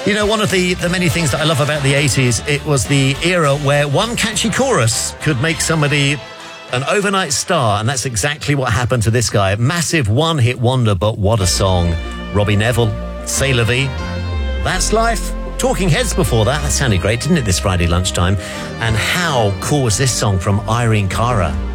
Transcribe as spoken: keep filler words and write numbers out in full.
You know, one of the, the many things that I love about the eighties, it was the era where one catchy chorus could make somebody an overnight star, and that's exactly what happened to this guy. Massive one-hit wonder, but what a song. Robbie Neville, C'est La Vie, That's Life. Talking Heads before that. That sounded great, didn't it, this Friday lunchtime? And how cool was this song from Irene Cara?